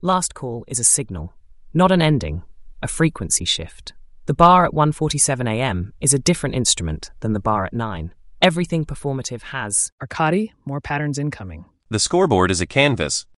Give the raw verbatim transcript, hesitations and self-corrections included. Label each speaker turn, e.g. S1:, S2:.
S1: Last call is a signal, not an ending, a frequency shift. The bar at one forty-seven a m is a different instrument than the bar at nine. Everything performative has
S2: Arcadi, more patterns incoming.
S3: The scoreboard is a canvas,